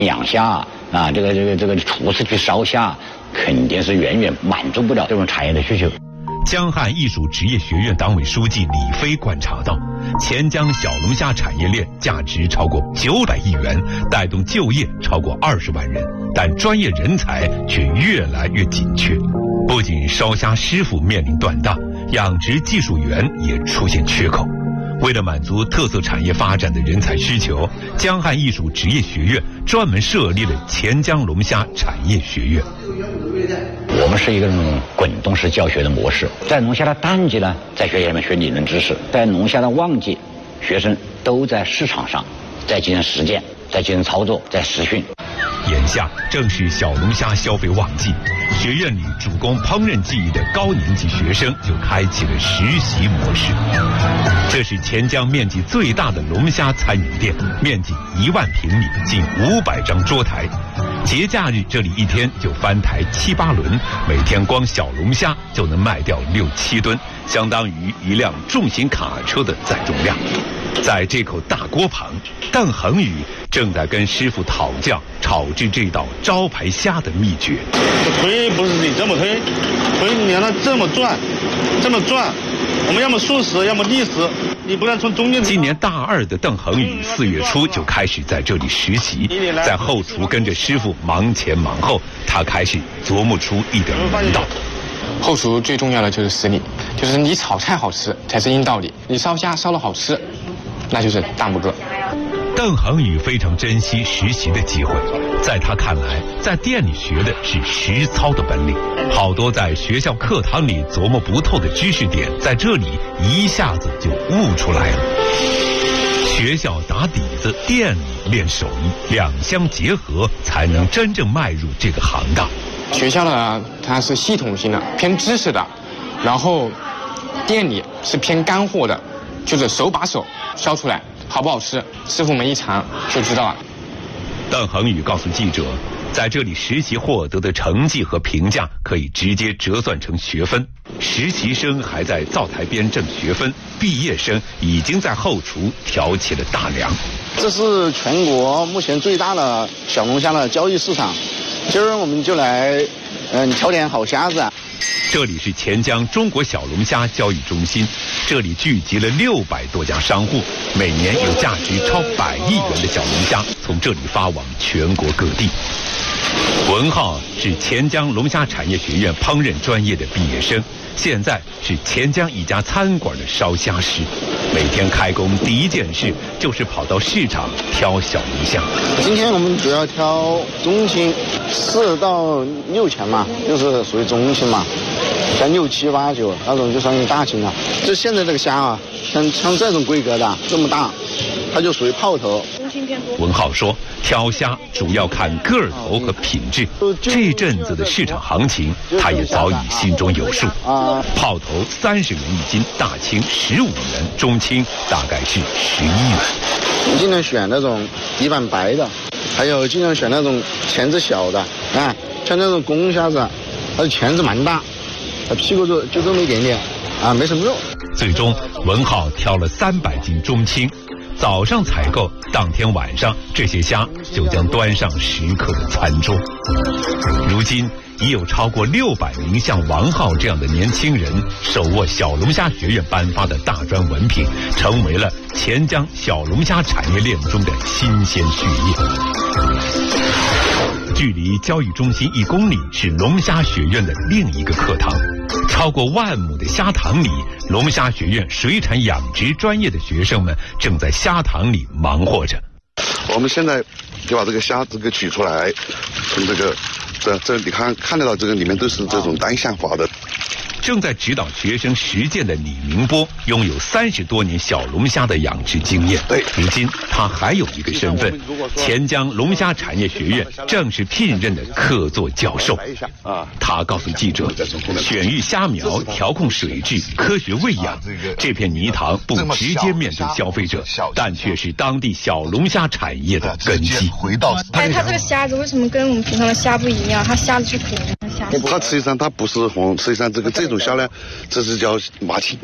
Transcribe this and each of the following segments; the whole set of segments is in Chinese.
养虾啊，这个厨师去烧虾，肯定是远远满足不了这种产业的需求。 江汉艺术职业学院党委书记李飞观察到，钱江小龙虾产业链价值超过900亿元，带动就业超过20万人，但专业人才却越来越紧缺。不仅烧虾师傅面临断档，养殖技术员也出现缺口。为了满足特色产业发展的人才需求，江汉艺术职业学院专门设立了钱江龙虾产业学院。 我们是一个那种滚动式教学的模式，在龙虾的淡季呢，在学校里面学理论知识；在龙虾的旺季，学生都在市场上在进行实践，在进行操作，在实训。 眼下正是小龙虾消费旺季，学院里主攻烹饪技艺的高年级学生就开启了实习模式。这是钱江面积最大的龙虾餐饮店，面积1万平米，近500张桌台。节假日这里一天就翻台7、8轮，每天光小龙虾就能卖掉6、7吨，相当于一辆重型卡车的载重量。在这口大锅旁，邓恒宇正在跟师傅讨教炒制这道招牌虾的秘诀。 推不是你这么推，你让它这么转，我们要么竖时，要么逆时，你不能从中间。 今年大2的邓恒宇4月初就开始在这里实习，在后厨跟着师傅忙前忙后，他开始琢磨出一点门道。 后厨最重要的就是实力，就是你炒菜好吃才是硬道理，你烧虾烧得好吃，那就是大拇哥。 邓恒宇非常珍惜实习的机会，在他看来，在店里学的是实操的本领，好多在学校课堂里琢磨不透的知识点，在这里一下子就悟出来了。学校打底子，店里练手艺，两相结合，才能真正迈入这个行当。 学校呢，它是系统性的，偏知识的，然后店里是偏干货的，就是手把手烧出来，好不好吃，师傅们一尝就知道了。 邓恒宇告诉记者，在这里实习获得的成绩和评价可以直接折算成学分，实习生还在灶台边挣学分，毕业生已经在后厨挑起了大梁。 这是全国目前最大的小龙虾的交易市场，今儿我们就来挑点好虾子。 这里是钱江中国小龙虾交易中心，这里聚集了600多家商户，每年有价值超100亿元的小龙虾从这里发往全国各地。文浩是钱江龙虾产业学院烹饪专业的毕业生，现在是钱江一家餐馆的烧虾师，每天开工第一件事就是跑到市场挑小龙虾。 今天我们主要挑中青，4到6钱嘛，就是属于中青嘛，像6、7、8、9那种就算是大青了。就现在这个虾啊，像这种规格的这么大，它就属于泡头。 文浩说，挑虾主要看个头和品质，这阵子的市场行情他也早已心中有数。泡头30元一斤，大青15元，中青大概是11元。 尽量选那种底板白的，还有尽量选那种钳子小的啊，像那种公虾子，它的钳子蛮大，它屁股就这么一点点啊，没什么肉。 最终文浩挑了300斤中青，早上采购，当天晚上这些虾就将端上食客的餐桌。如今已有超过600名像王浩这样的年轻人手握小龙虾学院颁发的大专文凭，成为了钱江小龙虾产业链中的新鲜血液。距离交易中心1公里是龙虾学院的另一个课堂，超过1万亩的虾塘里，龙虾学院水产养殖专业的学生们正在虾塘里忙活着。 我们现在就把这个虾取出来，从这你看得到这个里面都是这种单向法的。 正在指导学生实践的李明波拥有30多年小龙虾的养殖经验。 对， 如今他还有一个身份，钱江龙虾产业学院正式聘任的客座教授。他告诉记者，选育虾苗、调控水质、科学喂养，这片泥塘不直接面对消费者，但却是当地小龙虾产业的根基。 它这个虾子为什么跟我们平常的虾不一样？它虾子是可以的虾。 它实际上它不是红，实际上这种虾呢，这是叫麻青，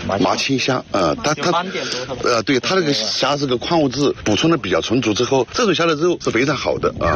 麻青虾，它对它那个虾这个矿物质补充的比较充足之后，这种虾的肉是非常好的啊。